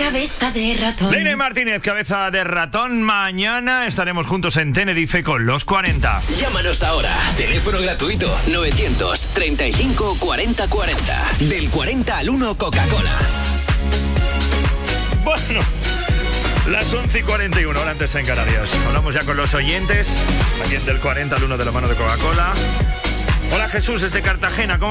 Cabeza de ratón. Leire Martínez, cabeza de ratón. Mañana estaremos juntos en Tenerife con los 40. Llámanos ahora. Teléfono gratuito 935 40 40. Del 40 al 1 Coca-Cola. Bueno, las 11:41, hora antes en Canarias. Hablamos ya con los oyentes. Aquí del 40 al 1 de la mano de Coca-Cola. Hola Jesús, desde Cartagena. ¿Cómo